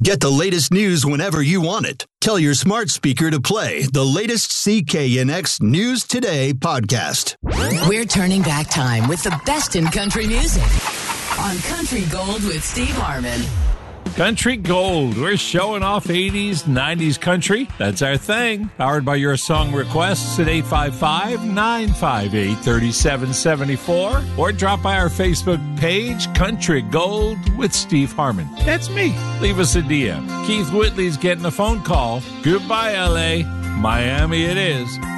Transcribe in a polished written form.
Get the latest news whenever you want it. Tell your smart speaker to play the latest CKNX News Today podcast. We're turning back time with the best in country music on Country Gold with Steve Harmon. Country Gold. We're showing off 80s, 90s country. That's our thing. Powered by your song requests at 855-958-3774. Or drop by our Facebook page, Country Gold with Steve Harmon. That's me. Leave us a DM. Keith Whitley's getting a phone call. Goodbye, L.A. Miami it is.